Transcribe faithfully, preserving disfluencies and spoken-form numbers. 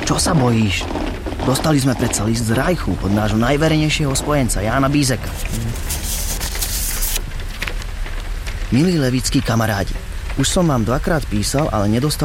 Čo sa bojíš? Dostali sme predsa list z Rajchu od nášho najverejnejšieho spojenca, Jána Bízeka. Milí levickí kamarádi, už som vám dvakrát písal, ale nedostal